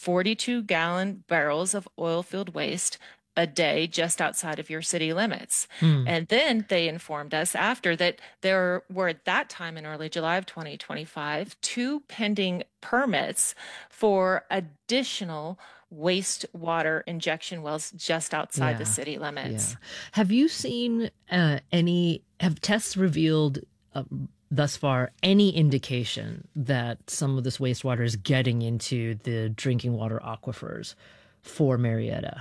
42-gallon barrels of oil-filled waste a day just outside of your city limits. Hmm. And then they informed us after that there were at that time in early July of 2025, two pending permits for additional wastewater injection wells just outside the Yeah. city Yeah. limits. Have you seen have tests revealed thus far any indication that some of this wastewater is getting into the drinking water aquifers for Marietta?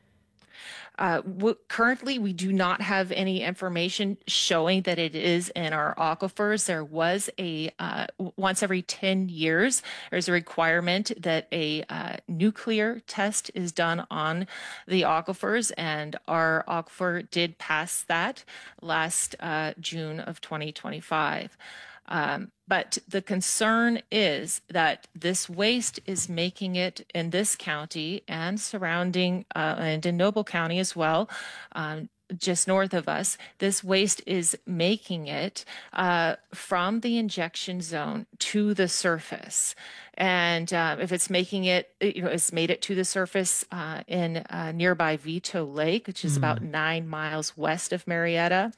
Currently, we do not have any information showing that it is in our aquifers. There was a once every 10 years, there's a requirement that a nuclear test is done on the aquifers, and our aquifer did pass that last June of 2025. But the concern is that this waste is making it in this county and surrounding, and in Noble County as well, just north of us. This waste is making it from the injection zone to the surface. And if it's making it, it's made it to the surface in nearby Vito Lake, which is about Mm. 9 miles west of Marietta.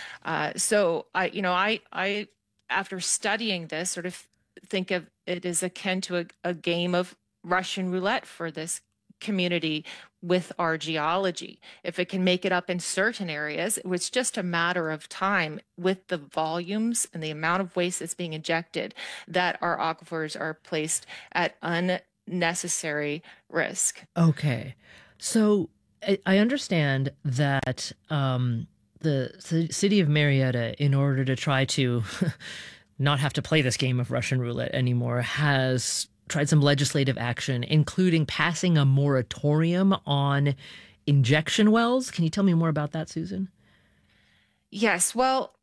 So I after studying this, sort of think of it as akin to a game of Russian roulette for this community with our geology. If it can make it up in certain areas, it was just a matter of time with the volumes and the amount of waste that's being injected that our aquifers are placed at unnecessary risk. Okay. So I understand that the city of Marietta, in order to try to not have to play this game of Russian roulette anymore, has tried some legislative action, including passing a moratorium on injection wells. Can you tell me more about that, Susan? Yes, well,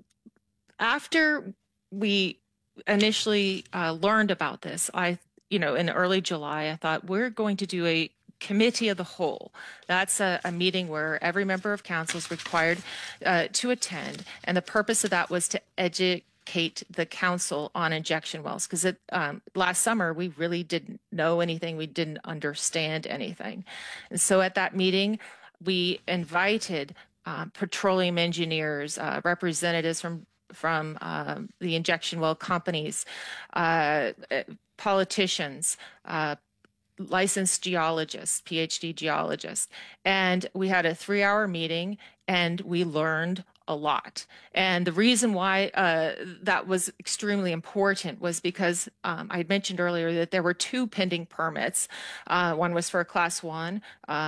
after we initially learned about this, in early July, I thought we're going to do a committee of the whole. That's a meeting where every member of council is required to attend. And the purpose of that was to educate the council on injection wells. Because last summer, we really didn't know anything. We didn't understand anything. And so at that meeting, we invited petroleum engineers, representatives from the injection well companies, uh, politicians, licensed geologists, PhD geologists. And we had a 3-hour meeting and we learned a lot. And the reason why that was extremely important was because I had mentioned earlier that there were two pending permits. One was for a class one.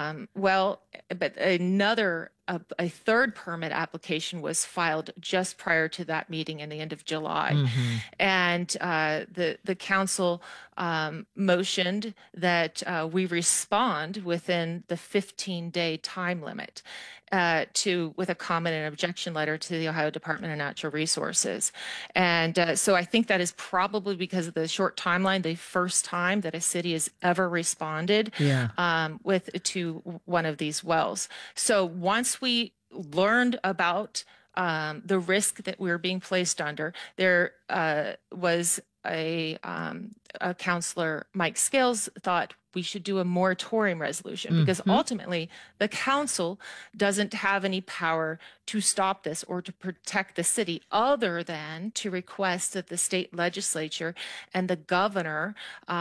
But a third permit application was filed just prior to that meeting in the end of July. Mm-hmm. And the council motioned that we respond within the 15-day time limit with a comment and objection letter to the Ohio Department of Natural Resources. And so I think that is probably because of the short timeline, the first time that a city has ever responded Yeah. to one of these wells. So once we learned about the risk that we were being placed under, there was a counselor, Mike Scales, thought we should do a moratorium resolution because Mm-hmm. ultimately the council doesn't have any power to stop this or to protect the city other than to request that the state legislature and the governor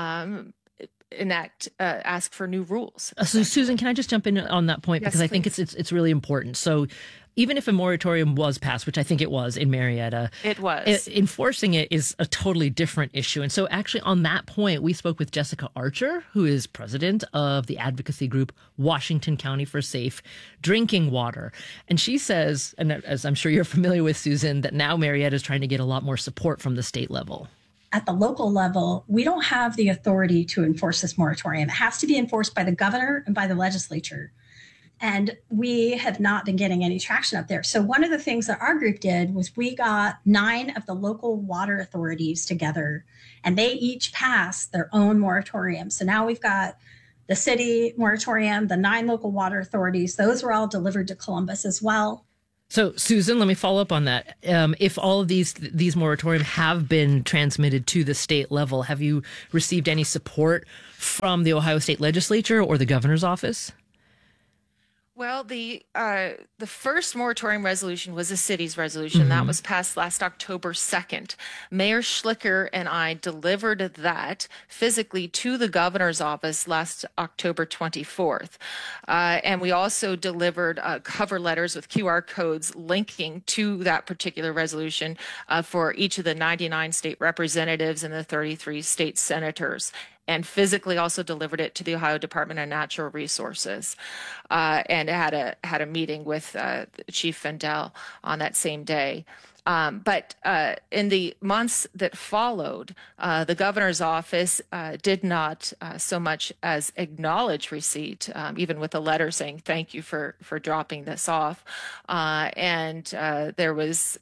ask for new rules, So, Susan, essentially. can I just jump in on that point because Yes, I think please. it's really important. So, even if a moratorium was passed, which I think it was in Marietta, It was. enforcing it is a totally different issue. And so, actually, on that point, we spoke with Jessica Archer, who is president of the advocacy group Washington County for Safe Drinking Water. And she says, and as I'm sure you're familiar with, Susan, that now Marietta is trying to get a lot more support from the state level. At the local level, we don't have the authority to enforce this moratorium. It has to be enforced by the governor and by the legislature. And we have not been getting any traction up there. So one of the things that our group did was we got 9 of the local water authorities together, and they each passed their own moratorium. So now we've got the city moratorium, the 9 local water authorities. Those were all delivered to Columbus as well. So, Susan, let me follow up on that. If all of these moratorium have been transmitted to the state level, have you received any support from the Ohio State Legislature or the governor's office? Well, the first moratorium resolution was a city's resolution that was passed last October 2nd. Mayor Schlicker and I delivered that physically to the governor's office last October 24th. And we also delivered cover letters with QR codes linking to that particular resolution for each of the 99 state representatives and the 33 state senators, and physically also delivered it to the Ohio Department of Natural Resources, and had a meeting with Chief Fendel on that same day. But in the months that followed, the governor's office did not so much as acknowledge receipt, even with a letter saying thank you for dropping this off. And there was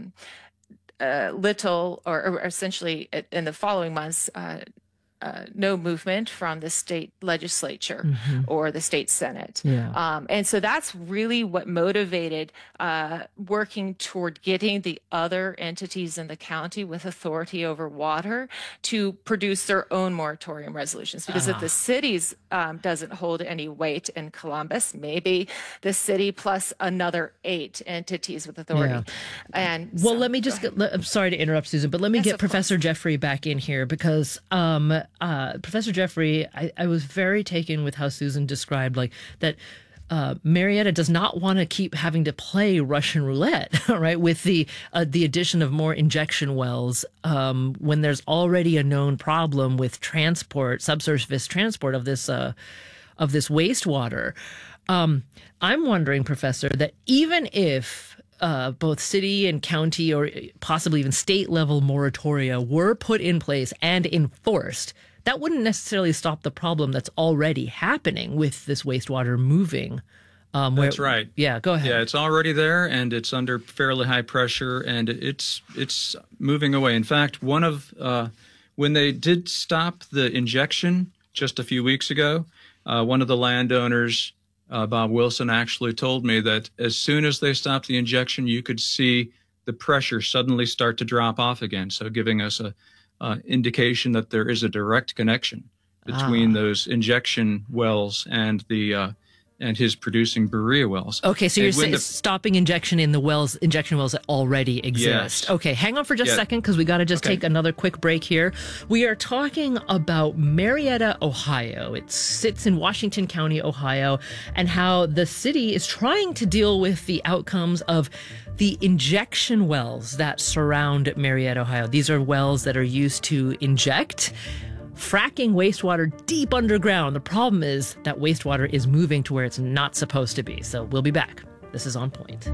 little, or essentially in the following months, no movement from the state legislature or the state Senate. Yeah. And so that's really what motivated working toward getting the other entities in the county with authority over water to produce their own moratorium resolutions. Because if the cities doesn't hold any weight in Columbus, maybe the city plus another 8 entities with authority. Yeah. And well, let me just I'm sorry to interrupt, Susan, but let me get Professor Jeffrey back in here, because Professor Jeffrey, I was very taken with how Susan described that Marietta does not want to keep having to play Russian roulette, right, with the addition of more injection wells when there's already a known problem with subsurface transport of this wastewater. I'm wondering, Professor, that even if both city and county or possibly even state level moratoria were put in place and enforced, that wouldn't necessarily stop the problem that's already happening with this wastewater moving. That's right. Yeah, go ahead. Yeah, it's already there, and it's under fairly high pressure, and it's moving away. In fact, when they did stop the injection just a few weeks ago, one of the landowners, Bob Wilson, actually told me that as soon as they stopped the injection, you could see the pressure suddenly start to drop off again. So giving us a indication that there is a direct connection between those injection wells and his producing Berea wells. Okay, so you're saying stopping injection wells that already exist. Yes. Okay, hang on for just a second, because we got to just take another quick break here. We are talking about Marietta, Ohio. It sits in Washington County, Ohio, and how the city is trying to deal with the outcomes of the injection wells that surround Marietta, Ohio. These are wells that are used to inject fracking wastewater deep underground. The problem is that wastewater is moving to where it's not supposed to be. So we'll be back. This is On Point.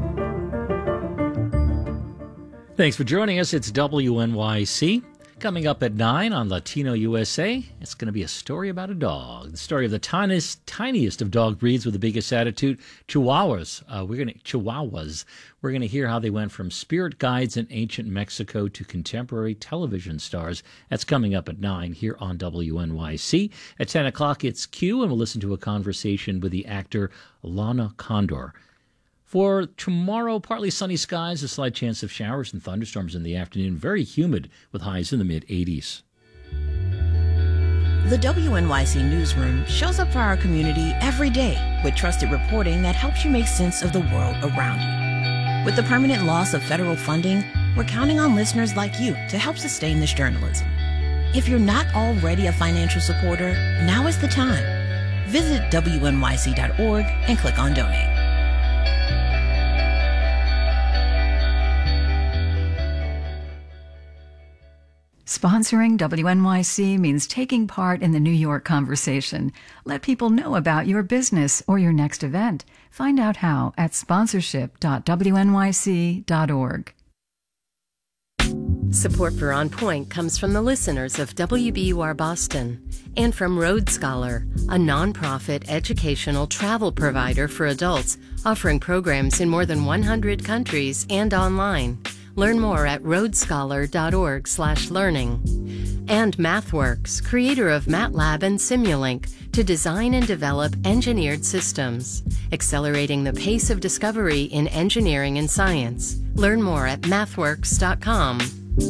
Thanks for joining us. It's WNYC. Coming up at 9 on Latino USA, it's going to be a story about a dog. The story of the tiniest of dog breeds with the biggest attitude, Chihuahuas. We're going to hear how they went from spirit guides in ancient Mexico to contemporary television stars. That's coming up at 9 here on WNYC. At 10 o'clock, it's Q, and we'll listen to a conversation with the actor Lana Condor. For tomorrow, partly sunny skies, a slight chance of showers and thunderstorms in the afternoon. Very humid with highs in the mid-80s. The WNYC Newsroom shows up for our community every day with trusted reporting that helps you make sense of the world around you. With the permanent loss of federal funding, we're counting on listeners like you to help sustain this journalism. If you're not already a financial supporter, now is the time. Visit WNYC.org and click on Donate. Sponsoring WNYC means taking part in the New York conversation. Let people know about your business or your next event. Find out how at sponsorship.wnyc.org. Support for On Point comes from the listeners of WBUR Boston and from Road Scholar, a nonprofit educational travel provider for adults offering programs in more than 100 countries and online. Learn more at roadscholar.org/learning. And MathWorks, creator of MATLAB and Simulink, to design and develop engineered systems, accelerating the pace of discovery in engineering and science. Learn more at mathworks.com.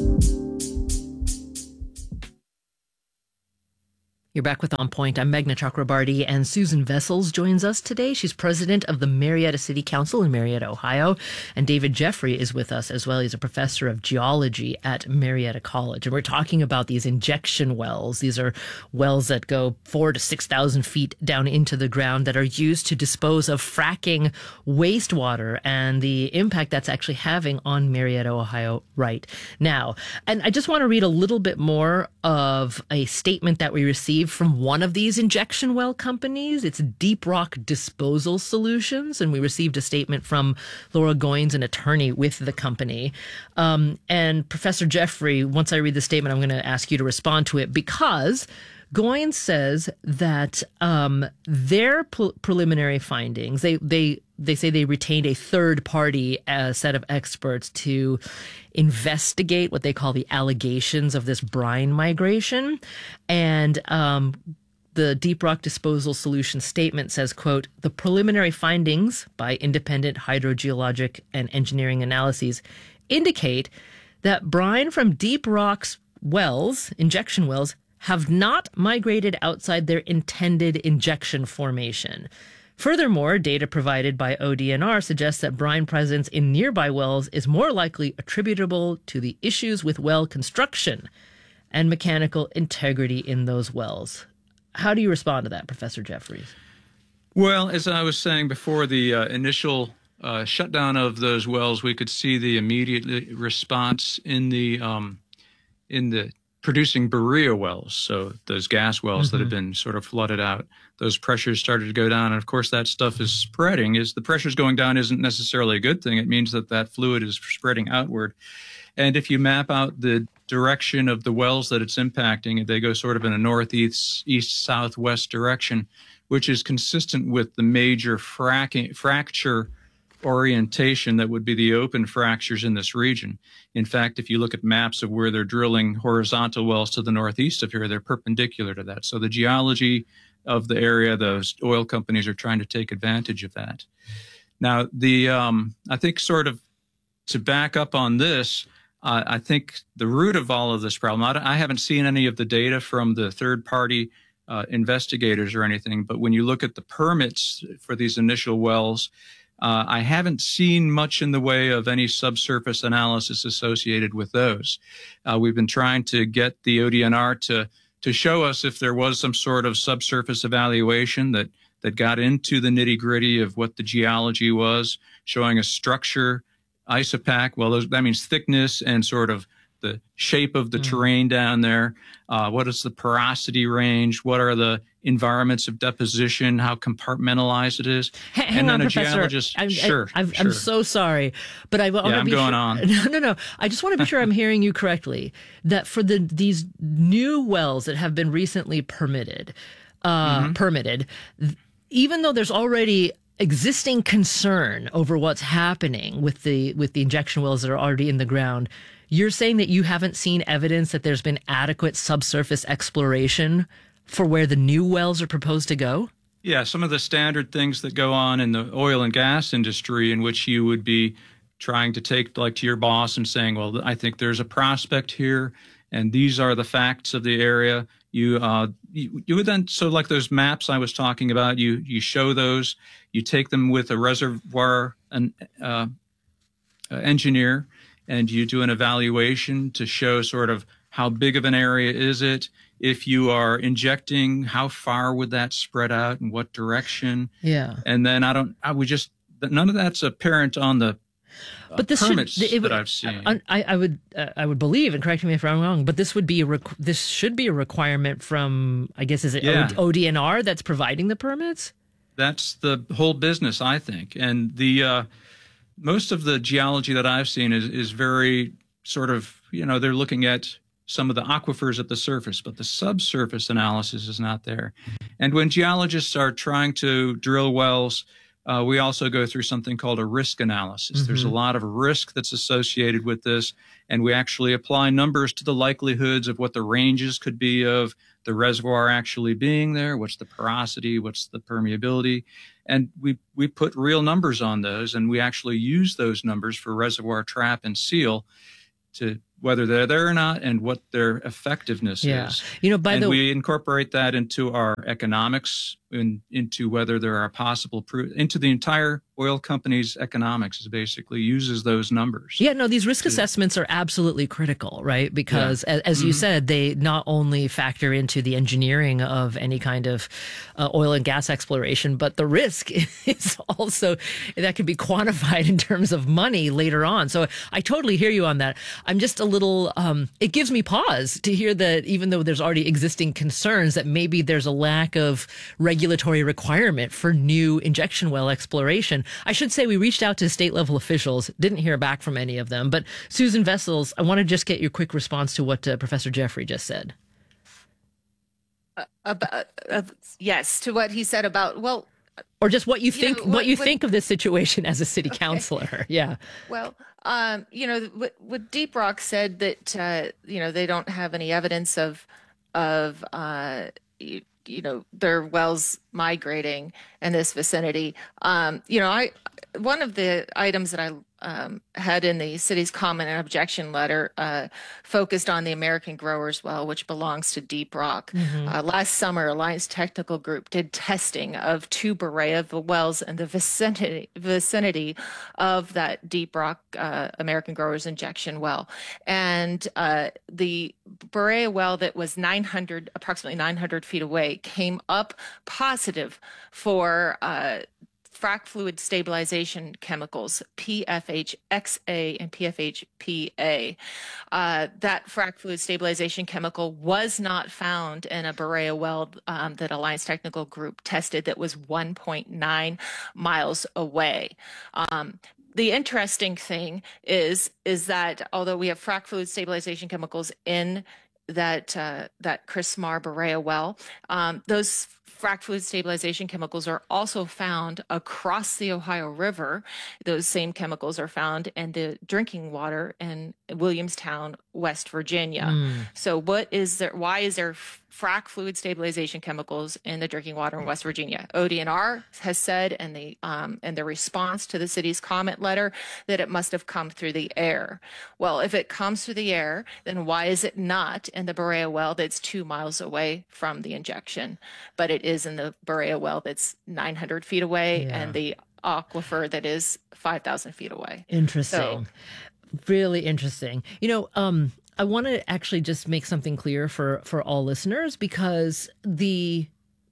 You're back with On Point. I'm Meghna Chakrabarty, and Susan Vessels joins us today. She's president of the Marietta City Council in Marietta, Ohio. And David Jeffrey is with us as well. He's a professor of geology at Marietta College. And we're talking about these injection wells. These are wells that go 4,000 to 6,000 feet down into the ground that are used to dispose of fracking wastewater and the impact that's actually having on Marietta, Ohio right now. And I just want to read a little bit more of a statement that we received from one of these injection well companies. It's Deep Rock Disposal Solutions, and we received a statement from Laura Goins, an attorney with the company. And Professor Jeffrey, once I read the statement, I'm going to ask you to respond to it, because Goins says that their preliminary findings, they say they retained a third-party set of experts to investigate what they call the allegations of this brine migration. And the Deep Rock Disposal Solutions statement says, quote, "The preliminary findings by independent hydrogeologic and engineering analyses indicate that brine from Deep Rock's wells, injection wells, have not migrated outside their intended injection formation. Furthermore, data provided by ODNR suggests that brine presence in nearby wells is more likely attributable to the issues with well construction and mechanical integrity in those wells." How do you respond to that, Professor Jeffries? Well, as I was saying before, the initial shutdown of those wells, we could see the immediate response in the producing Berea wells, so those gas wells that have been sort of flooded out. Those pressures started to go down, and of course that stuff is spreading. As the pressure's going down isn't necessarily a good thing. It means that that fluid is spreading outward. And if you map out the direction of the wells that it's impacting, they go sort of in a northeast, east-southwest direction, which is consistent with the major fracture orientation that would be the open fractures in this region. In fact, if you look at maps of where they're drilling horizontal wells to the northeast of here, they're perpendicular to that. So the geology of the area, those oil companies are trying to take advantage of that. Now, I think sort of to back up on this, I think the root of all of this problem, I haven't seen any of the data from the third-party investigators or anything, but when you look at the permits for these initial wells, I haven't seen much in the way of any subsurface analysis associated with those. We've been trying to get the ODNR to show us if there was some sort of subsurface evaluation that got into the nitty-gritty of what the geology was, showing a structure, isopac. Well, that means thickness and sort of the shape of the terrain down there. What is the porosity range? What are the environments of deposition? How compartmentalized it is? Hang on, Professor. Sure. I'm so sorry, but I want to be going sure. on. No. I just want to be sure I'm hearing you correctly. That for these new wells that have been recently permitted, even though there's already existing concern over what's happening with the injection wells that are already in the ground, you're saying that you haven't seen evidence that there's been adequate subsurface exploration for where the new wells are proposed to go? Yeah, some of the standard things that go on in the oil and gas industry, in which you would be trying to take like to your boss and saying, well, I think there's a prospect here, and these are the facts of the area. You would then, so like those maps I was talking about, you show those, you take them with a reservoir engineer, and you do an evaluation to show sort of how big of an area is it. If you are injecting, how far would that spread out and what direction? Yeah. And then none of that's apparent on the permits that I've seen. I would believe, and correct me if I'm wrong, but this would be this should be a requirement from, I guess, is it ODNR that's providing the permits? That's the whole business, I think. And the most of the geology that I've seen is very sort of, they're looking at some of the aquifers at the surface, but the subsurface analysis is not there. And when geologists are trying to drill wells, we also go through something called a risk analysis. There's a lot of risk that's associated with this, and we actually apply numbers to the likelihoods of what the ranges could be of the reservoir actually being there, what's the porosity, what's the permeability, and we put real numbers on those, and we actually use those numbers for reservoir trap and seal to whether they're there or not and what their effectiveness is. We incorporate that into our economics and into whether there are possible into the entire oil company's economics is basically uses those numbers. Yeah, no, these risk assessments are absolutely critical, right? Because as you said, they not only factor into the engineering of any kind of oil and gas exploration, but the risk is also that can be quantified in terms of money later on. So I totally hear you on that. I'm just a little, it gives me pause to hear that even though there's already existing concerns that maybe there's a lack of regulatory requirement for new injection well exploration. I should say we reached out to state level officials, didn't hear back from any of them. But Susan Vessels, I want to just get your quick response to what Professor Jeffrey just said. Yes, to what he said about, well, or just what you think, what you think of this situation as a city councilor. Yeah. Well, what Deep Rock said that they don't have any evidence of their wells migrating in this vicinity. One of the items that I had in the city's comment and objection letter focused on the American Growers well, which belongs to Deep Rock. Last summer, Alliance Technical Group did testing of 2 Berea wells in the vicinity of that Deep Rock American Growers injection well. And the Berea well that was approximately 900 feet away came up positive for frac fluid stabilization chemicals, PFH-XA and PFH-PA. That frac fluid stabilization chemical was not found in a Berea well that Alliance Technical Group tested that was 1.9 miles away. The interesting thing is that although we have frac fluid stabilization chemicals in that Chris Marr Berea well, those frac fluid stabilization chemicals are also found across the Ohio River. Those same chemicals are found in the drinking water in Williamstown, West Virginia. So why is there frac fluid stabilization chemicals in the drinking water in West Virginia? ODNR has said in the response to the city's comment letter that it must have come through the air. Well, if it comes through the air, then why is it not in the Berea well that's 2 miles away from the injection, but it is in the Berea well that's 900 feet away and the aquifer that is 5,000 feet away? Interesting. Really interesting. I want to actually just make something clear for all listeners, because the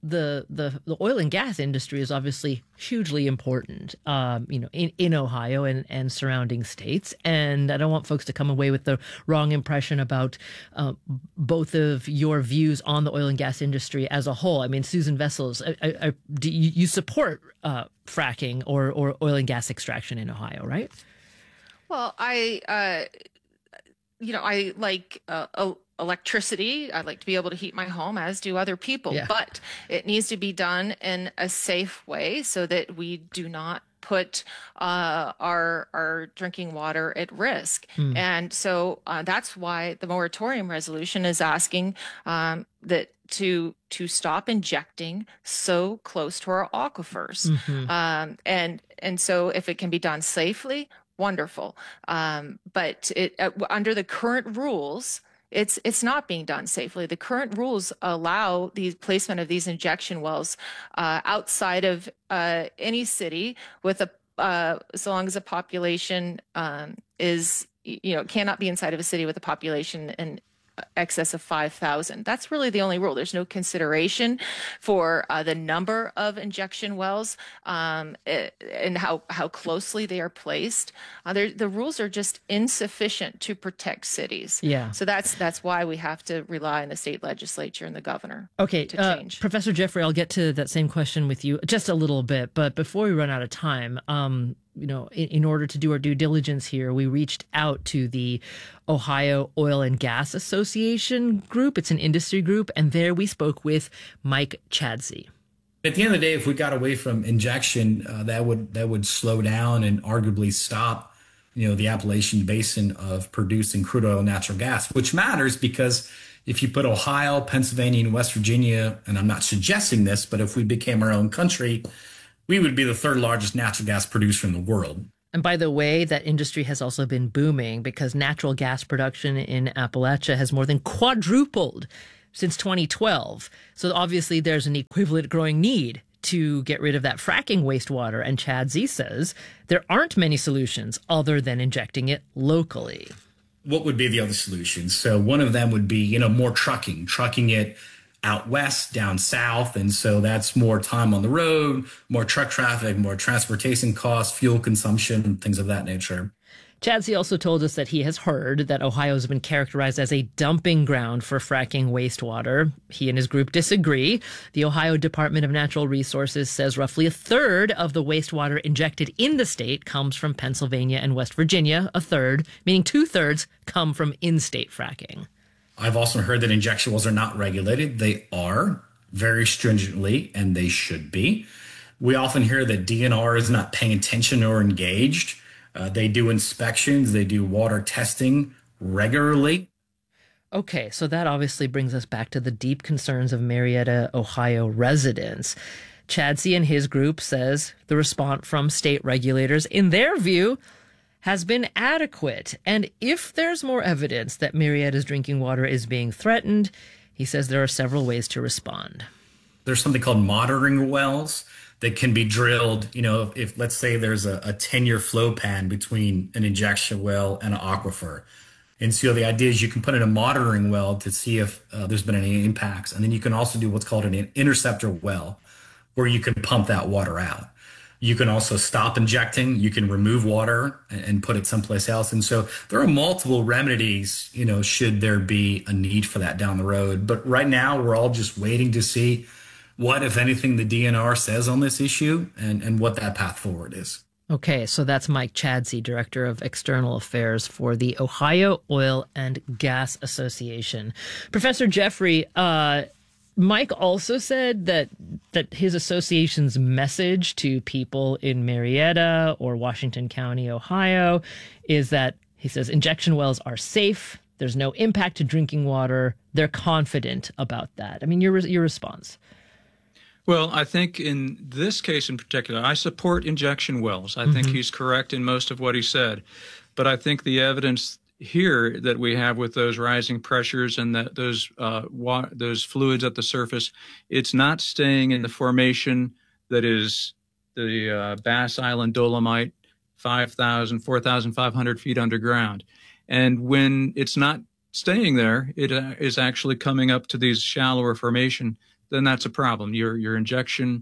oil and gas industry is obviously hugely important, in Ohio and surrounding states. And I don't want folks to come away with the wrong impression about both of your views on the oil and gas industry as a whole. I mean, Susan Vessels, do you support fracking or oil and gas extraction in Ohio, right? Well, I like electricity. I like to be able to heat my home, as do other people. Yeah. But it needs to be done in a safe way so that we do not put our drinking water at risk. And so that's why the moratorium resolution is asking that to stop injecting so close to our aquifers. And so if it can be done safely, wonderful. But under the current rules, it's not being done safely. The current rules allow the placement of these injection wells outside of any city with as long as a population cannot be inside of a city with a population in excess of 5,000. That's really the only rule. There's no consideration for the number of injection wells and how closely they are placed. The rules are just insufficient to protect cities. Yeah. So that's why we have to rely on the state legislature and the governor. Okay, to change. Professor Jeffrey, I'll get to that same question with you just a little bit, but before we run out of time, in order to do our due diligence here, we reached out to the Ohio Oil and Gas Association group. It's an industry group. And there we spoke with Mike Chadsey. At the end of the day, if we got away from injection, that would slow down and arguably stop, the Appalachian Basin of producing crude oil and natural gas, which matters because if you put Ohio, Pennsylvania, and West Virginia, and I'm not suggesting this, but if we became our own country, we would be the third largest natural gas producer in the world. And by the way, that industry has also been booming because natural gas production in Appalachia has more than quadrupled since 2012. So obviously there's an equivalent growing need to get rid of that fracking wastewater. And Chad Z says there aren't many solutions other than injecting it locally. What would be the other solutions? So one of them would be, more trucking it out west, down south. And so that's more time on the road, more truck traffic, more transportation costs, fuel consumption, things of that nature. Chadsey also told us that he has heard that Ohio has been characterized as a dumping ground for fracking wastewater. He and his group disagree. The Ohio Department of Natural Resources says roughly a third of the wastewater injected in the state comes from Pennsylvania and West Virginia. A third, meaning 2/3, come from in-state fracking. I've also heard that injection wells are not regulated. They are very stringently, and they should be. We often hear that DNR is not paying attention or engaged. They do inspections. They do water testing regularly. Okay, so that obviously brings us back to the deep concerns of Marietta, Ohio residents. Chadsey and his group says the response from state regulators, in their view, has been adequate. And if there's more evidence that Marietta's drinking water is being threatened, he says there are several ways to respond. There's something called monitoring wells that can be drilled, if let's say there's a 10-year flow pan between an injection well and an aquifer. And so the idea is you can put in a monitoring well to see if there's been any impacts. And then you can also do what's called an interceptor well, where you can pump that water out. You can also stop injecting. You can remove water and put it someplace else. And so there are multiple remedies, should there be a need for that down the road. But right now, we're all just waiting to see what, if anything, the DNR says on this issue and what that path forward is. Okay, so that's Mike Chadsey, Director of External Affairs for the Ohio Oil and Gas Association. Professor Jeffrey, Mike also said that his association's message to people in Marietta or Washington County, Ohio, is that, he says, injection wells are safe. There's no impact to drinking water. They're confident about that. I mean, your response. Well, I think in this case in particular, I support injection wells. I think he's correct in most of what he said. But I think the evidence here that we have with those rising pressures and that those fluids at the surface, it's not staying in the formation that is the Bass Island Dolomite, 4,500 feet underground. And when it's not staying there, it is actually coming up to these shallower formation. Then that's a problem. Your injection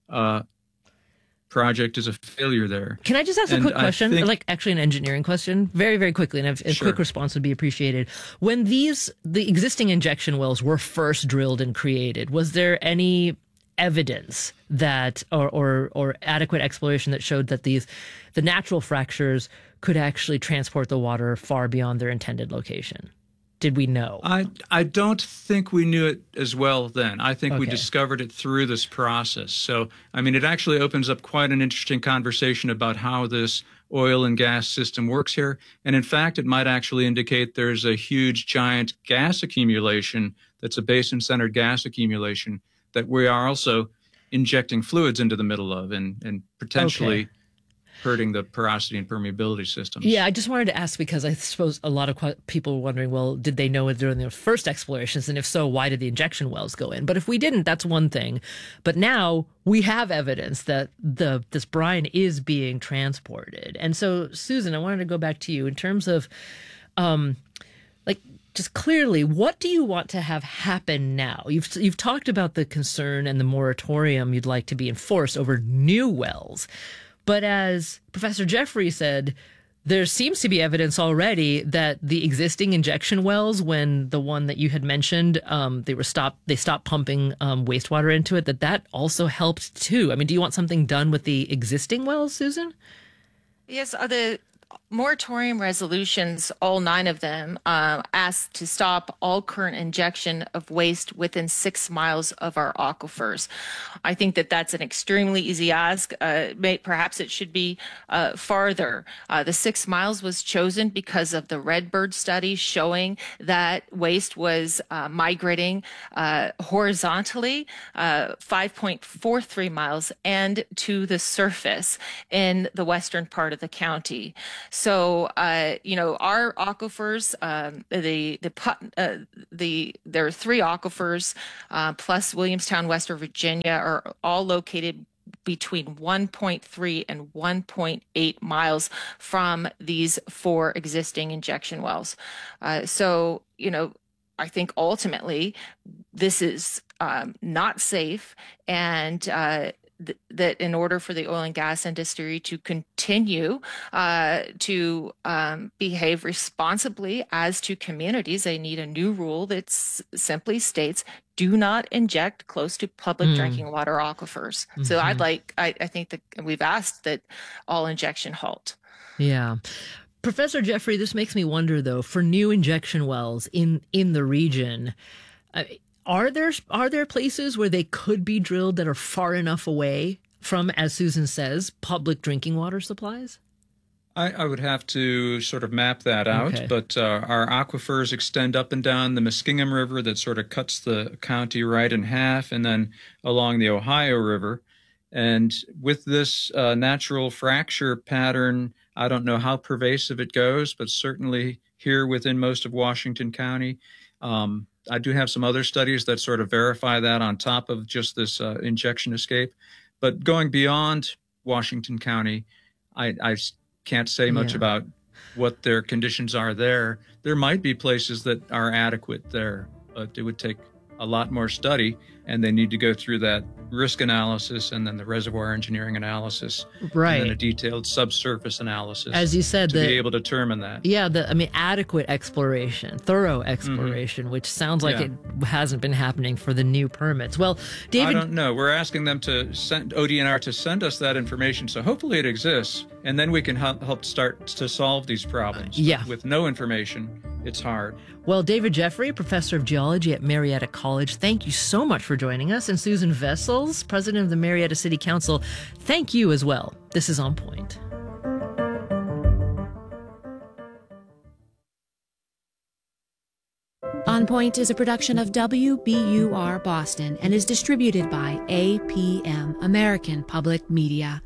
project is a failure there. Can I just ask a quick question? Actually an engineering question, very, very quickly, and a quick response would be appreciated. When the existing injection wells were first drilled and created, was there any evidence that or adequate exploration that showed that the natural fractures could actually transport the water far beyond their intended location? Did we know? I don't think we knew it as well then. I think we discovered it through this process. So, I mean, it actually opens up quite an interesting conversation about how this oil and gas system works here. And in fact, it might actually indicate there's a huge, giant gas accumulation that's a basin-centered gas accumulation that we are also injecting fluids into the middle of and potentially hurting the porosity and permeability systems. Yeah, I just wanted to ask because I suppose a lot of people were wondering, well, did they know it during their first explorations? And if so, why did the injection wells go in? But if we didn't, that's one thing. But now we have evidence that this brine is being transported. And so, Susan, I wanted to go back to you in terms of, just clearly, what do you want to have happen now? You've talked about the concern and the moratorium you'd like to be enforced over new wells. But as Professor Jeffrey said, there seems to be evidence already that the existing injection wells, when the one that you had mentioned, they stopped pumping wastewater into it, that also helped too. I mean, do you want something done with the existing wells, Susan? Yes, moratorium resolutions, all 9 of them, asked to stop all current injection of waste within 6 miles of our aquifers. I think that that's an extremely easy ask. Perhaps it should be farther. The 6 miles was chosen because of the Redbird study showing that waste was migrating horizontally 5.43 miles and to the surface in the western part of the county. So, our aquifers, there are 3 aquifers plus Williamstown, West Virginia, are all located between 1.3 and 1.8 miles from these 4 existing injection wells. I think ultimately this is not safe, and that in order for the oil and gas industry to continue to behave responsibly as to communities, they need a new rule that simply states, do not inject close to public drinking water aquifers. Mm-hmm. So I think that we've asked that all injection halt. Yeah. Professor Jeffrey, this makes me wonder, though, for new injection wells in the region, are there places where they could be drilled that are far enough away from, as Susan says, public drinking water supplies? I would have to sort of map that out, okay. But our aquifers extend up and down the Muskingum River that sort of cuts the county right in half, and then along the Ohio River. And with this natural fracture pattern, I don't know how pervasive it goes, but certainly here within most of Washington County, I do have some other studies that sort of verify that on top of just this injection escape. But going beyond Washington County, I can't say much about what their conditions are there. There might be places that are adequate there, but it would take a lot more study, and they need to go through that risk analysis and then the reservoir engineering analysis, right, and then a detailed subsurface analysis, as you said, to be able to determine that. Yeah, adequate exploration, thorough exploration, which sounds like it hasn't been happening for the new permits. Well, David, I don't know. We're asking them to send ODNR to send us that information, so hopefully it exists, and then we can help start to solve these problems. But with no information, it's hard. Well, David Jeffrey, professor of geology at Marietta College, thank you so much for joining us. And Susan Vessels, president of the Marietta City Council, thank you as well. This is On Point. On Point is a production of WBUR Boston and is distributed by APM, American Public Media.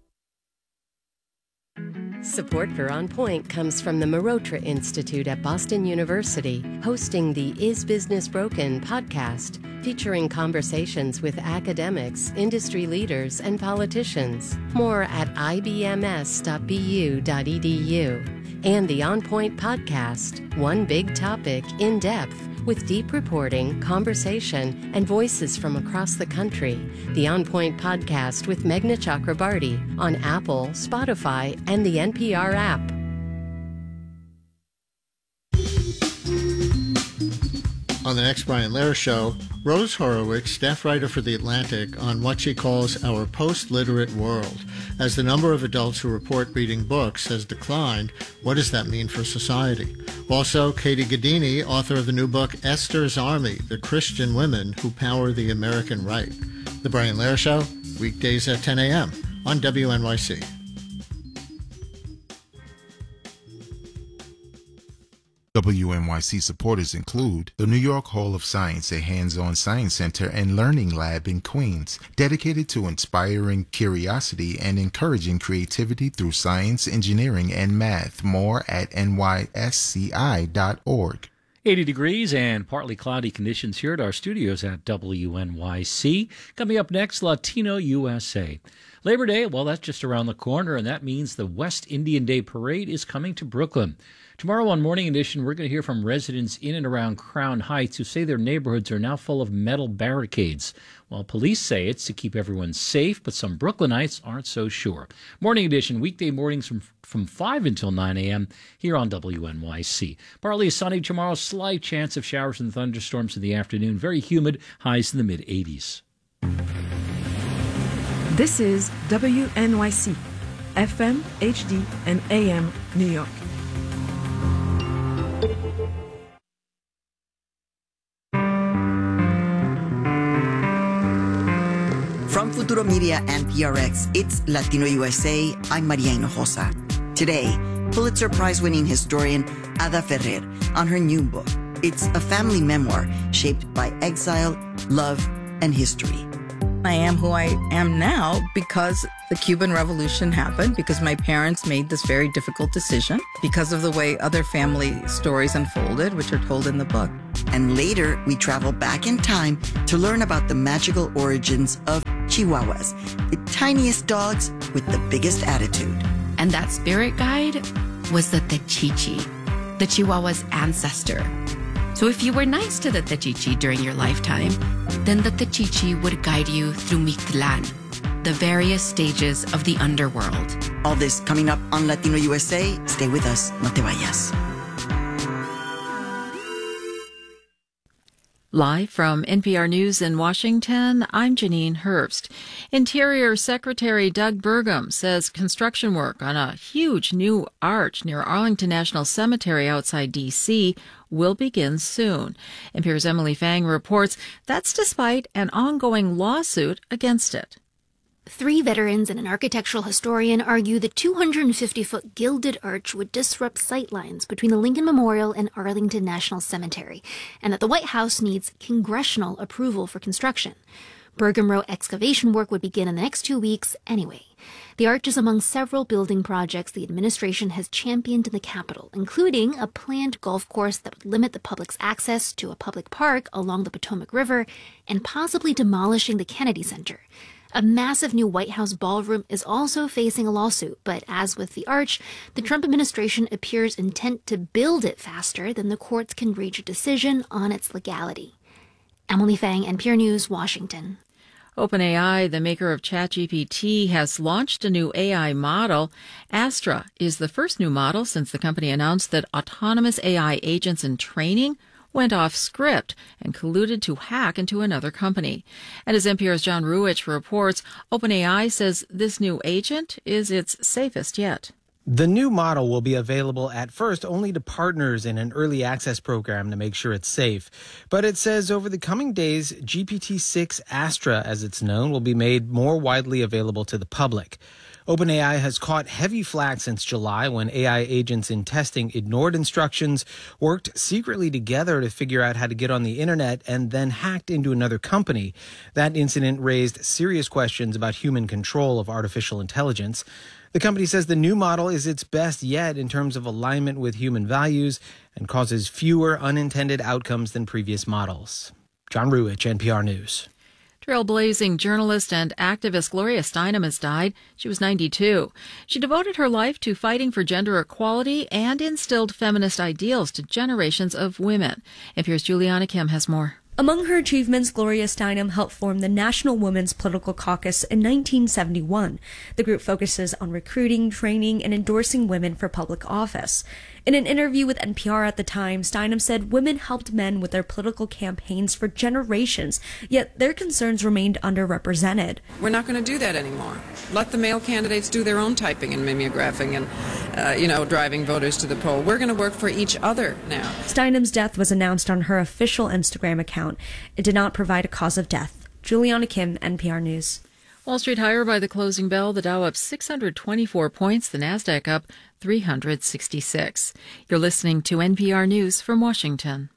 Support for On Point comes from the Marotra Institute at Boston University, hosting the Is Business Broken podcast, featuring conversations with academics, industry leaders, and politicians. More at ibms.bu.edu. And the On Point podcast, one big topic in depth, with deep reporting, conversation, and voices from across the country. The On Point podcast with Meghna Chakrabarty on Apple, Spotify, and the NPR app. On the next Brian Lehrer Show, Rose Horowitz, staff writer for The Atlantic, on what she calls our post-literate world. As the number of adults who report reading books has declined, what does that mean for society? Also, Katie Gaddini, author of the new book Esther's Army, The Christian Women Who Power the American Right. The Brian Lehrer Show, weekdays at 10 a.m. on WNYC. WNYC supporters include the New York Hall of Science, a hands-on science center and learning lab in Queens, dedicated to inspiring curiosity and encouraging creativity through science, engineering, and math. More at nysci.org. 80 degrees and partly cloudy conditions here at our studios at WNYC. Coming up next, Latino USA. Labor Day, well, that's just around the corner, and that means the West Indian Day Parade is coming to Brooklyn. Tomorrow on Morning Edition, we're going to hear from residents in and around Crown Heights who say their neighborhoods are now full of metal barricades. While police say it's to keep everyone safe, but some Brooklynites aren't so sure. Morning Edition, weekday mornings from 5 until 9 a.m. here on WNYC. Partly sunny tomorrow, slight chance of showers and thunderstorms in the afternoon. Very humid, highs in the mid-80s. This is WNYC. FM, HD, and AM New York. From Futuro Media and PRX, it's Latino USA. I'm Maria Hinojosa. Today, Pulitzer Prize-winning historian Ada Ferrer on her new book. It's a family memoir shaped by exile, love, and history. I am who I am now because the Cuban Revolution happened, because my parents made this very difficult decision, because of the way other family stories unfolded, which are told in the book. And later, we travel back in time to learn about the magical origins of Chihuahuas, the tiniest dogs with the biggest attitude. And that spirit guide was the Techichi, the Chihuahua's ancestor. So if you were nice to the Techichi during your lifetime, then the Techichi would guide you through Mictlan, the various stages of the underworld. All this coming up on Latino USA. Stay with us, no te vayas. Live from NPR News in Washington, I'm Janine Herbst. Interior Secretary Doug Burgum says construction work on a huge new arch near Arlington National Cemetery outside D.C. will begin soon. NPR's Emily Fang reports that's despite an ongoing lawsuit against it. 3 veterans and an architectural historian argue the 250-foot gilded arch would disrupt sightlines between the Lincoln Memorial and Arlington National Cemetery, and that the White House needs congressional approval for construction. Burgum wrote excavation work would begin in the next 2 weeks anyway. The arch is among several building projects the administration has championed in the Capitol, including a planned golf course that would limit the public's access to a public park along the Potomac River, and possibly demolishing the Kennedy Center. A massive new White House ballroom is also facing a lawsuit, but as with the arch, the Trump administration appears intent to build it faster than the courts can reach a decision on its legality. Emily Fang, NPR News, Washington. OpenAI, the maker of ChatGPT, has launched a new AI model. Astra is the first new model since the company announced that autonomous AI agents in training went off script and colluded to hack into another company. And as NPR's John Ruwitch reports, OpenAI says this new agent is its safest yet. The new model will be available at first only to partners in an early access program to make sure it's safe. But it says over the coming days, GPT-6 Astra, as it's known, will be made more widely available to the public. OpenAI has caught heavy flack since July when AI agents in testing ignored instructions, worked secretly together to figure out how to get on the internet, and then hacked into another company. That incident raised serious questions about human control of artificial intelligence. The company says the new model is its best yet in terms of alignment with human values and causes fewer unintended outcomes than previous models. John Ruwitch, NPR News. Trailblazing journalist and activist Gloria Steinem has died. She was 92. She devoted her life to fighting for gender equality and instilled feminist ideals to generations of women. NPR's Juliana Kim has more. Among her achievements, Gloria Steinem helped form the National Women's Political Caucus in 1971. The group focuses on recruiting, training, and endorsing women for public office. In an interview with NPR at the time, Steinem said women helped men with their political campaigns for generations, yet their concerns remained underrepresented. We're not going to do that anymore. Let the male candidates do their own typing and mimeographing and, driving voters to the poll. We're going to work for each other now. Steinem's death was announced on her official Instagram account. It did not provide a cause of death. Juliana Kim, NPR News. Wall Street higher by the closing bell, the Dow up 624 points, the Nasdaq up 366. You're listening to NPR News from Washington.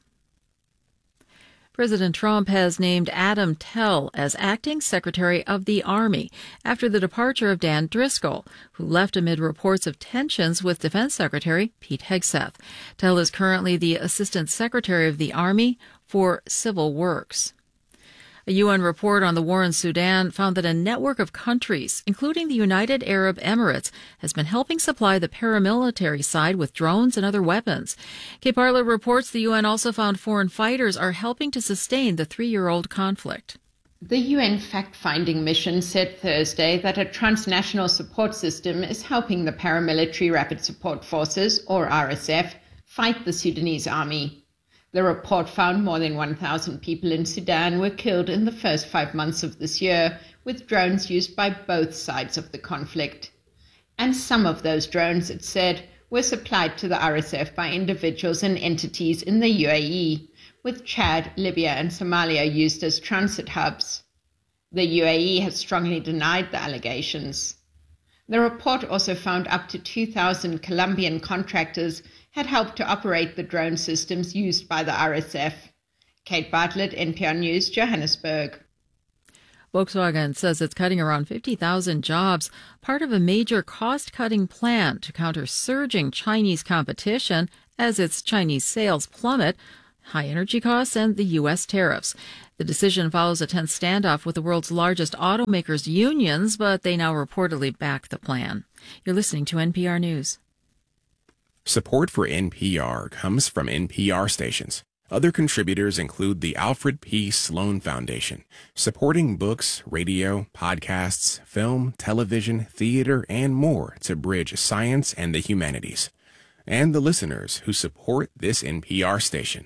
President Trump has named Adam Tell as acting Secretary of the Army after the departure of Dan Driscoll, who left amid reports of tensions with Defense Secretary Pete Hegseth. Tell is currently the Assistant Secretary of the Army for Civil Works. A UN report on the war in Sudan found that a network of countries, including the United Arab Emirates, has been helping supply the paramilitary side with drones and other weapons. Kay Bartlett reports the UN also found foreign fighters are helping to sustain the 3-year-old conflict. The UN fact-finding mission said Thursday that a transnational support system is helping the paramilitary Rapid Support Forces, or RSF, fight the Sudanese army. The report found more than 1,000 people in Sudan were killed in the first 5 months of this year, with drones used by both sides of the conflict. And some of those drones, it said, were supplied to the RSF by individuals and entities in the UAE, with Chad, Libya, and Somalia used as transit hubs. The UAE has strongly denied the allegations. The report also found up to 2,000 Colombian contractors had helped to operate the drone systems used by the RSF. Kate Bartlett, NPR News, Johannesburg. Volkswagen says it's cutting around 50,000 jobs, part of a major cost-cutting plan to counter surging Chinese competition as its Chinese sales plummet, high energy costs, and the U.S. tariffs. The decision follows a tense standoff with the world's largest automakers' unions, but they now reportedly back the plan. You're listening to NPR News. Support for NPR comes from NPR stations. Other contributors include the Alfred P. Sloan Foundation, supporting books, radio, podcasts, film, television, theater, and more to bridge science and the humanities. And the listeners who support this NPR station.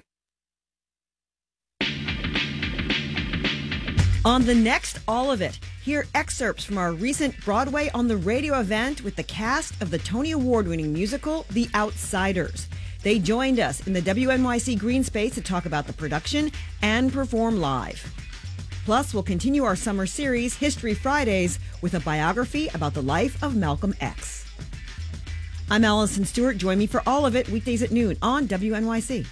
On the next All of It, hear excerpts from our recent Broadway on the Radio event with the cast of the Tony Award-winning musical, The Outsiders. They joined us in the WNYC Green Space to talk about the production and perform live. Plus, we'll continue our summer series, History Fridays, with a biography about the life of Malcolm X. I'm Allison Stewart. Join me for All of It, weekdays at noon on WNYC.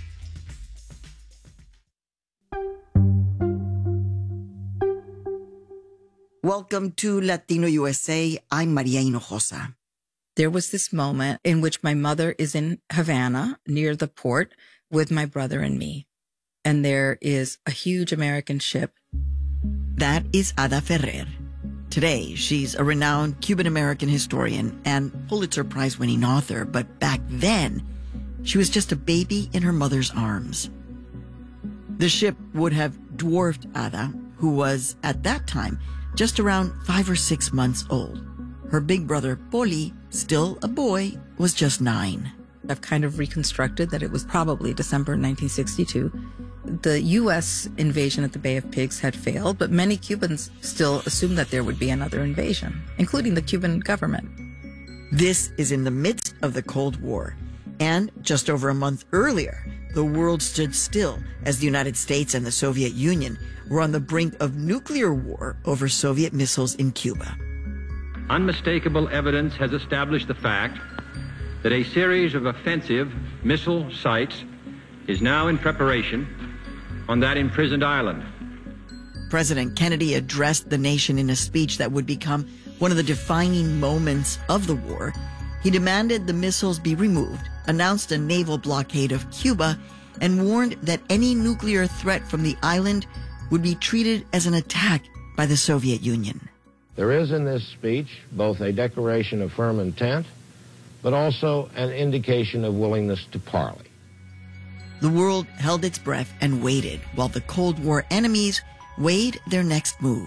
Welcome to Latino USA. I'm Maria Hinojosa. There was this moment in which my mother is in Havana near the port with my brother and me. And there is a huge American ship. That is Ada Ferrer. Today, she's a renowned Cuban-American historian and Pulitzer Prize-winning author. But back then, she was just a baby in her mother's arms. The ship would have dwarfed Ada, who was, at that time, just around 5 or 6 months old. Her big brother, Poli, still a boy, was just 9. I've kind of reconstructed that it was probably December 1962. The U.S. invasion at the Bay of Pigs had failed, but many Cubans still assumed that there would be another invasion, including the Cuban government. This is in the midst of the Cold War. And just over a month earlier, the world stood still as the United States and the Soviet Union were on the brink of nuclear war over Soviet missiles in Cuba. Unmistakable evidence has established the fact that a series of offensive missile sites is now in preparation on that imprisoned island. President Kennedy addressed the nation in a speech that would become one of the defining moments of the war. He demanded the missiles be removed, announced a naval blockade of Cuba, and warned that any nuclear threat from the island would be treated as an attack by the Soviet Union. There is in this speech both a declaration of firm intent, but also an indication of willingness to parley. The world held its breath and waited while the Cold War enemies weighed their next move.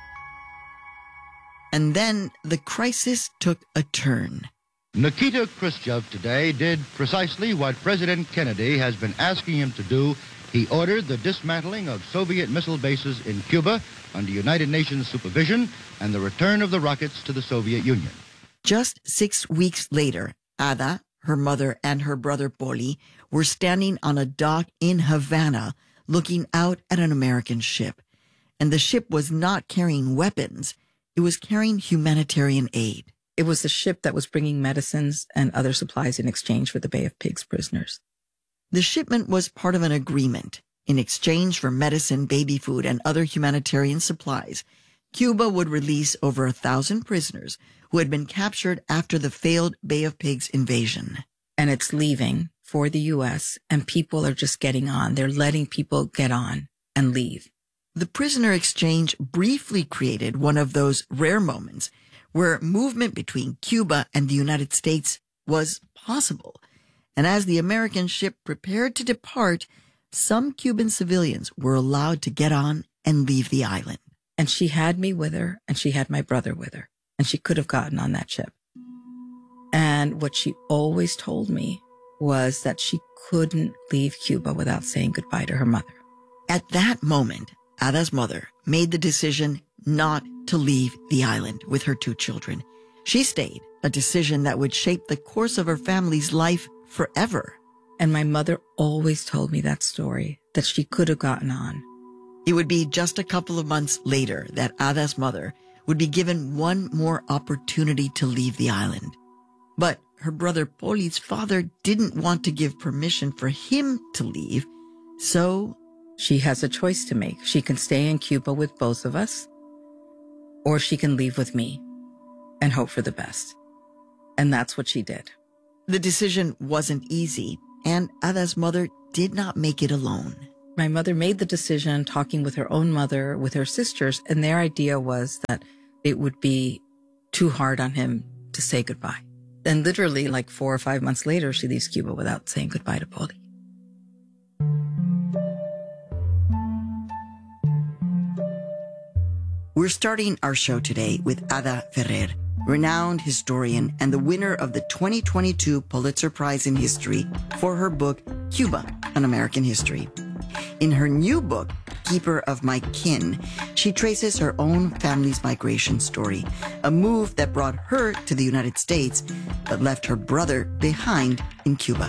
And then the crisis took a turn. Nikita Khrushchev today did precisely what President Kennedy has been asking him to do. He ordered the dismantling of Soviet missile bases in Cuba under United Nations supervision and the return of the rockets to the Soviet Union. Just 6 weeks later, Ada, her mother, and her brother Poli were standing on a dock in Havana looking out at an American ship. And the ship was not carrying weapons. It was carrying humanitarian aid. It was the ship that was bringing medicines and other supplies in exchange for the Bay of Pigs prisoners. The shipment was part of an agreement. In exchange for medicine, baby food, and other humanitarian supplies, Cuba would release over 1,000 prisoners who had been captured after the failed Bay of Pigs invasion. And it's leaving for the U.S., and people are just getting on. They're letting people get on and leave. The prisoner exchange briefly created one of those rare moments where movement between Cuba and the United States was possible. And as the American ship prepared to depart, some Cuban civilians were allowed to get on and leave the island. And she had me with her, and she had my brother with her, and she could have gotten on that ship. And what she always told me was that she couldn't leave Cuba without saying goodbye to her mother. At that moment, Ada's mother made the decision not to leave the island with her 2 children. She stayed a decision that would shape the course of her family's life forever. And my mother always told me that story, that she could have gotten on. It would be just a couple of months later that Ada's mother would be given one more opportunity to leave the island. But her brother Poli's father didn't want to give permission for him to leave, so she has a choice to make. She can stay in Cuba with both of us, or she can leave with me and hope for the best. And that's what she did. The decision wasn't easy, and Ada's mother did not make it alone. My mother made the decision talking with her own mother, with her sisters, and their idea was that it would be too hard on him to say goodbye. And literally, like 4 or 5 months later, she leaves Cuba without saying goodbye to Poli. We're starting our show today with Ada Ferrer, renowned historian and the winner of the 2022 Pulitzer Prize in History for her book, Cuba, An American History. In her new book, Keeper of My Kin, she traces her own family's migration story, a move that brought her to the United States, but left her brother behind in Cuba.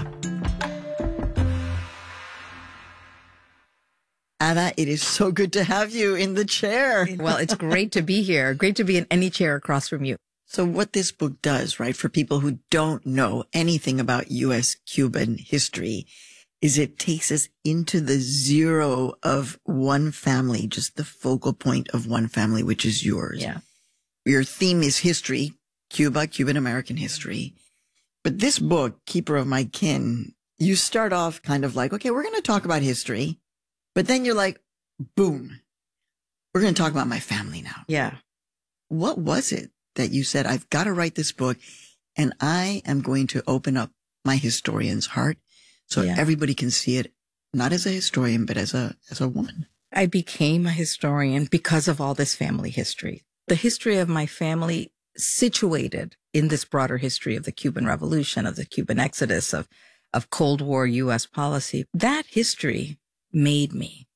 Ada, it is so good to have you in the chair. Well, it's great to be here. Great to be in any chair across from you. So what this book does, right, for people who don't know anything about U.S.-Cuban history, is it takes us into the zero of one family, just the focal point of one family, which is yours. Yeah. Your theme is history, Cuba, Cuban-American history. But this book, Keeper of My Kin, you start off kind of like, okay, we're going to talk about history. But then you're like, boom, we're going to talk about my family now. Yeah. What was it that you said, I've got to write this book and I am going to open up my historian's heart so everybody can see it, not as a historian, but as a woman? I became a historian because of all this family history. The history of my family situated in this broader history of the Cuban Revolution, of the Cuban Exodus, of Cold War U.S. policy. That history made me.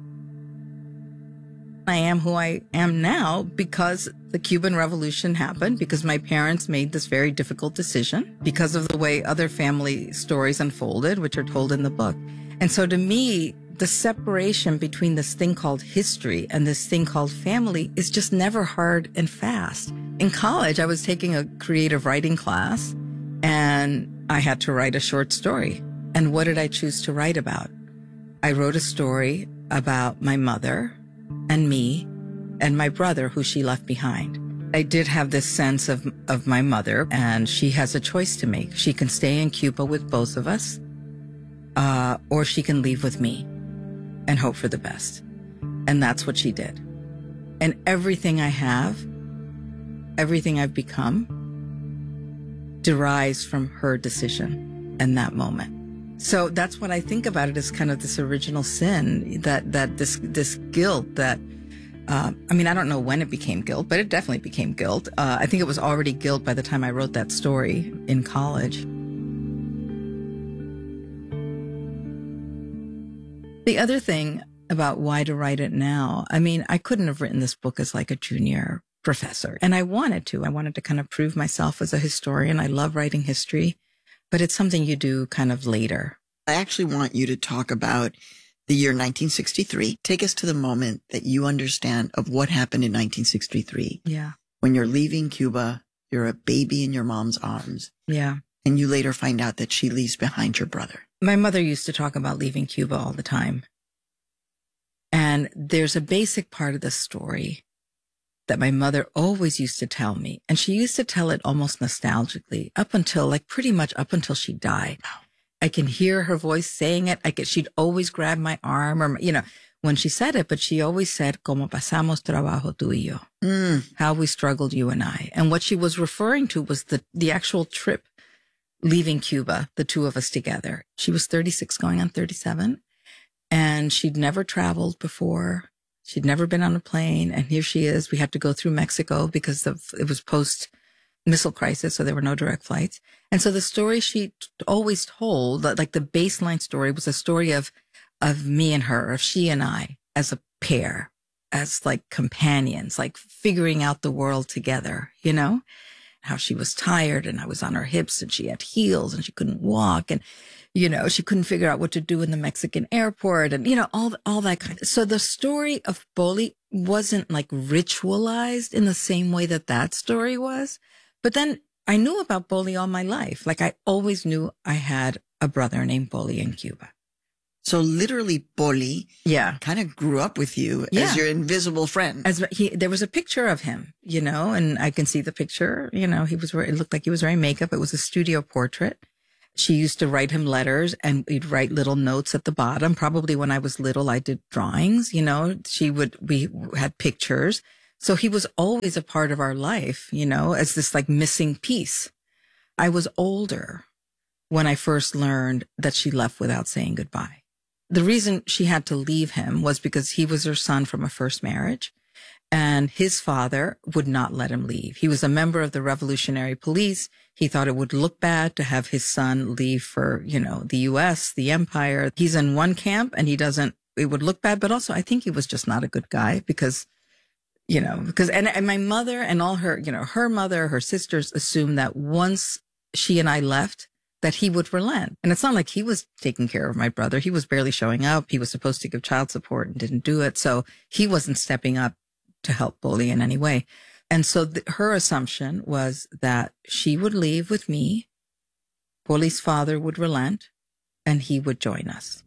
I am who I am now because the Cuban Revolution happened, because my parents made this very difficult decision, because of the way other family stories unfolded, which are told in the book. And so to me, the separation between this thing called history and this thing called family is just never hard and fast. In college, I was taking a creative writing class and I had to write a short story. And what did I choose to write about? I wrote a story about my mother and me and my brother who she left behind. I did have this sense of my mother, and she has a choice to make. She can stay in Cuba with both of us, or she can leave with me and hope for the best. And that's what she did. And everything I have, everything I've become, derives from her decision in that moment. So that's what I think about it as kind of this original sin, that this guilt that, I mean, I don't know when it became guilt, but it definitely became guilt. I think it was already guilt by the time I wrote that story in college. The other thing about why to write it now, I mean, I couldn't have written this book as like a junior professor. And I wanted to. I wanted to kind of prove myself as a historian. I love writing history. But it's something you do kind of later. I actually want you to talk about the year 1963. Take us to the moment that you understand of what happened in 1963. Yeah. When you're leaving Cuba, you're a baby in your mom's arms. Yeah. And you later find out that she leaves behind your brother. My mother used to talk about leaving Cuba all the time. And there's a basic part of the story that my mother always used to tell me. And she used to tell it almost nostalgically up until, like pretty much up until she died. I can hear her voice saying it. She'd always grab my arm or, you know, when she said it, but she always said, como pasamos trabajo tú y yo. How we struggled, you and I. And what she was referring to was the actual trip leaving Cuba, the two of us together. She was 36 going on 37 and she'd never traveled before. She'd never been on a plane, and here she is. We had to go through Mexico because it was post-missile crisis, so there were no direct flights. And so the story she always told, like the baseline story, was a story of me and her, of she and I as a pair, as like companions, like figuring out the world together, you know? how she was tired and I was on her hips and she had heels and she couldn't walk and, you know, she couldn't figure out what to do in the Mexican airport and, you know, all that kind of. So the story of Poli wasn't like ritualized in the same way that story was. But then I knew about Poli all my life. Like I always knew I had a brother named Poli in Cuba. So literally, Poli, kind of grew up with you as your invisible friend. There was a picture of him, you know, and I can see the picture. You know, it looked like he was wearing makeup. It was a studio portrait. She used to write him letters, and we'd write little notes at the bottom. Probably when I was little, I did drawings. You know, we had pictures. So he was always a part of our life, you know, as this like missing piece. I was older when I first learned that she left without saying goodbye. The reason she had to leave him was because he was her son from a first marriage, and his father would not let him leave. He was a member of the Revolutionary Police. He thought it would look bad to have his son leave for, you know, the U.S., the empire. He's in one camp and it would look bad, but also I think he was just not a good guy because, you know, and my mother and all her, you know, her mother, her sisters assumed that once she and I left, that he would relent. And it's not like he was taking care of my brother. He was barely showing up. He was supposed to give child support and didn't do it. So he wasn't stepping up to help Poli in any way. And so her assumption was that she would leave with me, Poli's father would relent, and he would join us.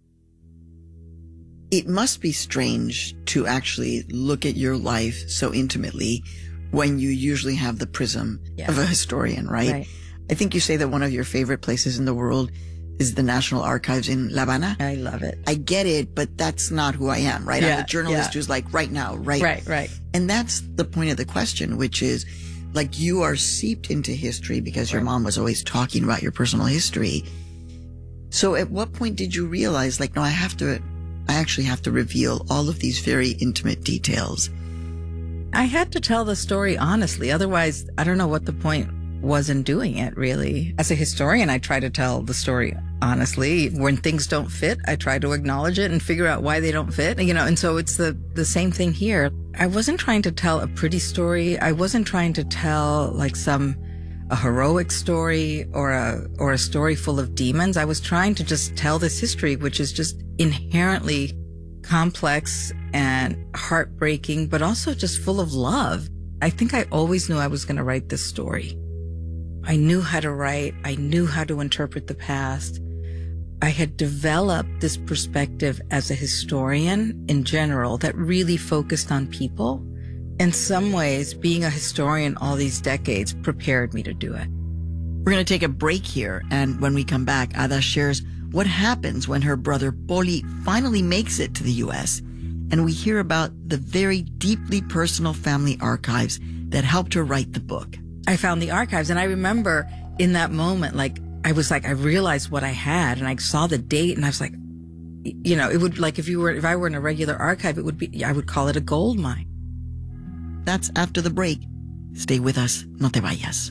It must be strange to actually look at your life so intimately when you usually have the prism of a historian, right? I think you say that one of your favorite places in the world is the National Archives in La Habana. I love it. I get it, but that's not who I am, right? I'm a journalist who's like, right now, right? Right. And that's the point of the question, which is like you are seeped into history because your mom was always talking about your personal history. So at what point did you realize, like, no, I actually have to reveal all of these very intimate details? I had to tell the story honestly. Otherwise, I don't know what the point wasn't doing it, really. As a historian, I try to tell the story honestly. When things don't fit, I try to acknowledge it and figure out why they don't fit, you know, and so it's the same thing here. I wasn't trying to tell a pretty story. I wasn't trying to tell like a heroic story or a story full of demons. I was trying to just tell this history, which is just inherently complex and heartbreaking, but also just full of love. I think I always knew I was going to write this story. I knew how to write. I knew how to interpret the past. I had developed this perspective as a historian in general that really focused on people. In some ways, being a historian all these decades prepared me to do it. We're going to take a break here, and when we come back, Ada shares what happens when her brother Poli finally makes it to the U.S., and we hear about the very deeply personal family archives that helped her write the book. I found the archives, and I remember in that moment, I realized what I had, and I saw the date, and I was like, you know, it would, like, if I were in a regular archive, I would call it a gold mine. That's after the break. Stay with us. No te vayas.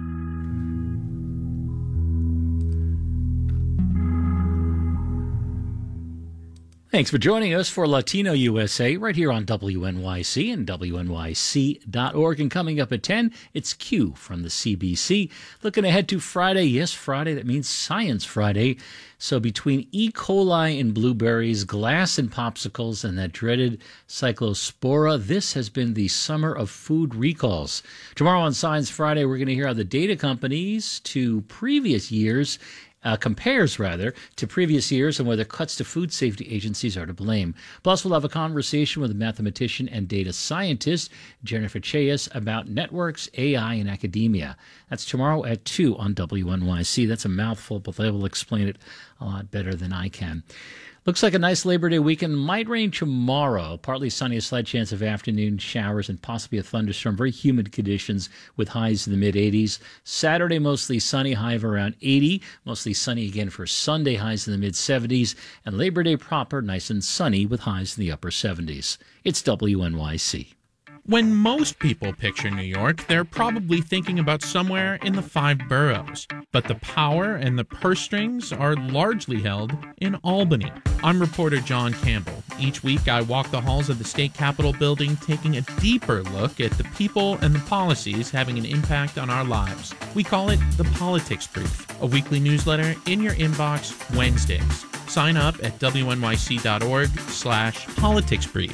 Thanks for joining us for Latino USA right here on WNYC and WNYC.org. And coming up at 10, it's Q from the CBC. Looking ahead to Friday. Yes, Friday. That means Science Friday. So between E. coli and blueberries, glass and popsicles, and that dreaded cyclospora, this has been the summer of food recalls. Tomorrow on Science Friday, we're going to hear how the data companies to previous years compares to previous years and whether cuts to food safety agencies are to blame. Plus, we'll have a conversation with a mathematician and data scientist, Jennifer Chayes, about networks, AI, and academia. That's tomorrow at 2 on WNYC. That's a mouthful, but they will explain it a lot better than I can. Looks like a nice Labor Day weekend. Might rain tomorrow. Partly sunny, a slight chance of afternoon showers and possibly a thunderstorm. Very humid conditions with highs in the mid-80s. Saturday, mostly sunny, high of around 80. Mostly sunny again for Sunday, highs in the mid-70s. And Labor Day proper, nice and sunny with highs in the upper 70s. It's WNYC. When most people picture New York, they're probably thinking about somewhere in the 5 boroughs. but the power and the purse strings are largely held in Albany. I'm reporter John Campbell. Each week I walk the halls of the state capitol building, taking a deeper look at the people and the policies having an impact on our lives. We call it the Politics Brief, a weekly newsletter in your inbox Wednesdays. Sign up at wnyc.org/politicsbrief.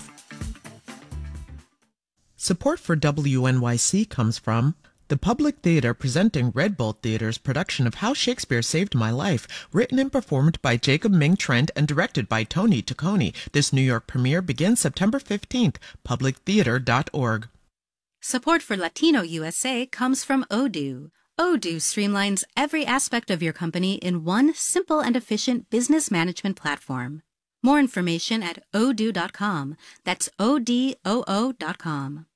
Support for WNYC comes from the Public Theater, presenting Red Bull Theater's production of How Shakespeare Saved My Life, written and performed by Jacob Ming Trent and directed by Tony Taccone. This New York premiere begins September 15th. publictheater.org. Support for Latino USA comes from Odoo. Odoo streamlines every aspect of your company in one simple and efficient business management platform. More information at odoo.com. That's ODOO.com.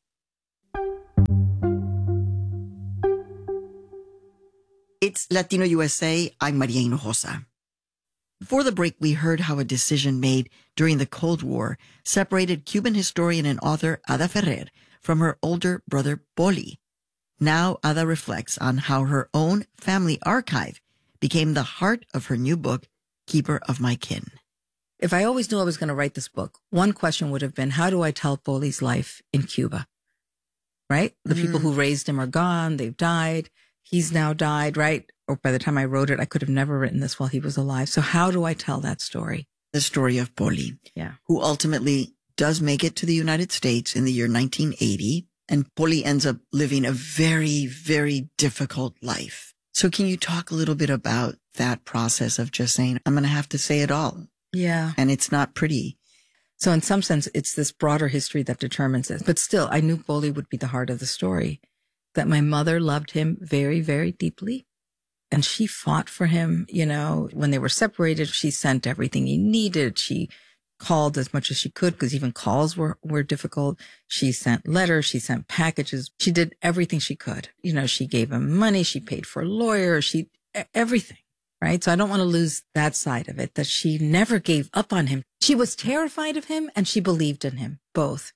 It's Latino USA. I'm Maria Hinojosa. Before the break, we heard how a decision made during the Cold War separated Cuban historian and author Ada Ferrer from her older brother Poli. Now Ada reflects on how her own family archive became the heart of her new book, Keeper of My Kin. If I always knew I was going to write this book, one question would have been, how do I tell Poli's life in Cuba? Right? The people who raised him are gone. They've died. He's now died, right? Or by the time I wrote it, I could have never written this while he was alive. So how do I tell that story? The story of Poli, yeah, who ultimately does make it to the United States in the year 1980. And Poli ends up living a very, very difficult life. So can you talk a little bit about that process of just saying, I'm going to have to say it all? Yeah. And it's not pretty. So in some sense, it's this broader history that determines it. But still, I knew Poli would be the heart of the story. That my mother loved him very, very deeply. And she fought for him. You know, when they were separated, she sent everything he needed. She called as much as she could because even calls were difficult. She sent letters. She sent packages. She did everything she could. You know, she gave him money. She paid for lawyers. Everything. Right. So I don't want to lose that side of it, that she never gave up on him. She was terrified of him and she believed in him, both.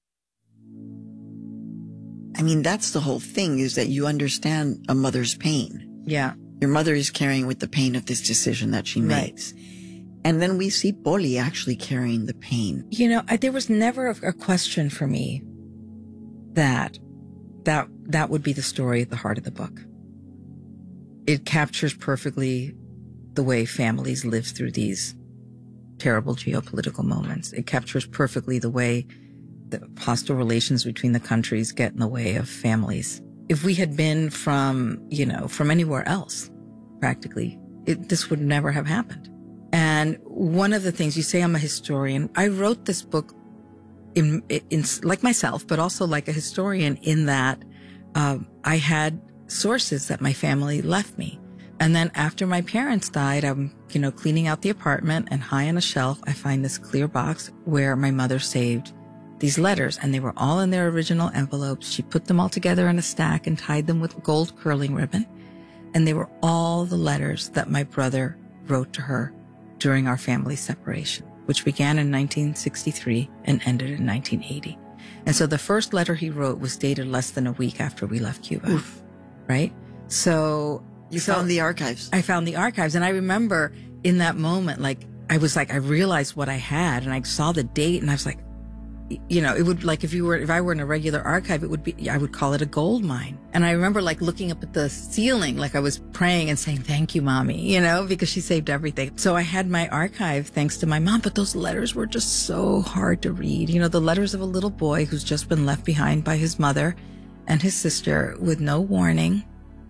I mean, that's the whole thing, is that you understand a mother's pain. Yeah. Your mother is carrying with the pain of this decision that she makes. And then we see Poli actually carrying the pain. You know, there was never a question for me that would be the story at the heart of the book. It captures perfectly the way families live through these terrible geopolitical moments. It captures perfectly the way the hostile relations between the countries get in the way of families. If we had been from anywhere else, practically, this would never have happened. And one of the things, you say I'm a historian, I wrote this book in like myself, but also like a historian in that I had sources that my family left me. And then after my parents died, I'm, cleaning out the apartment, and high on a shelf, I find this clear box where my mother saved these letters, and they were all in their original envelopes. She put them all together in a stack and tied them with gold curling ribbon. And they were all the letters that my brother wrote to her during our family separation, which began in 1963 and ended in 1980. And so the first letter he wrote was dated less than a week after we left Cuba. Oof. Right? So you found the archives. I found the archives. And I remember in that moment, I realized what I had, and I saw the date, and I was like, it would, if I were in a regular archive, I would call it a gold mine. And I remember looking up at the ceiling, I was praying and saying, thank you, mommy, because she saved everything. So I had my archive thanks to my mom, but those letters were just so hard to read. The letters of a little boy who's just been left behind by his mother and his sister with no warning.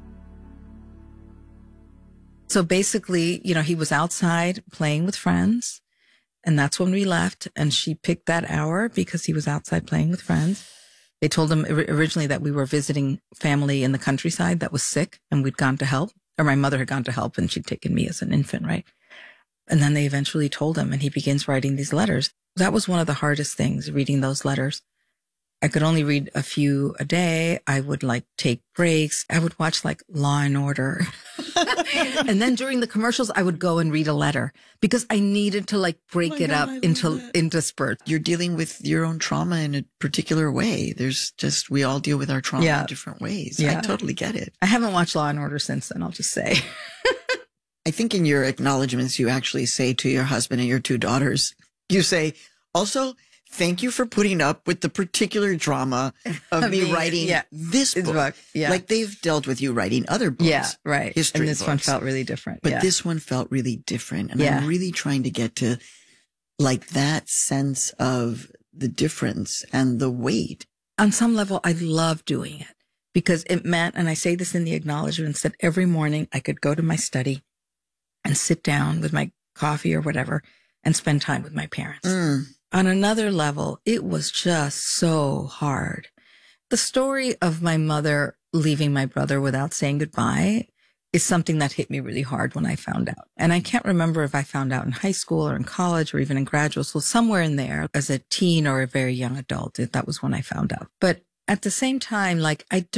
So basically, he was outside playing with friends. And that's when we left. And she picked that hour because he was outside playing with friends. They told him originally that we were visiting family in the countryside that was sick, and we'd gone to help, or my mother had gone to help, and she'd taken me as an infant, right? And then they eventually told him, and he begins writing these letters. That was one of the hardest things, reading those letters. I could only read a few a day. I would take breaks. I would watch Law and Order. And then during the commercials, I would go and read a letter because I needed to like break it up into spurts. You're dealing with your own trauma in a particular way. We all deal with our trauma in different ways. I totally get it. I haven't watched Law and Order since then, I'll just say. I think in your acknowledgments, you actually say to your husband and your 2 daughters, you say, also, thank you for putting up with the particular drama of me writing this book. Yeah. Like they've dealt with you writing other books. Yeah, right. History and this books. one felt really different. But this one felt really different. And I'm really trying to get to like that sense of the difference and the weight. On some level, I love doing it because it meant, and I say this in the acknowledgments, that every morning I could go to my study and sit down with my coffee or whatever and spend time with my parents. On another level, it was just so hard. The story of my mother leaving my brother without saying goodbye is something that hit me really hard when I found out. And I can't remember if I found out in high school or in college or even in graduate school, somewhere in there as a teen or a very young adult. That was when I found out. But at the same time, like, I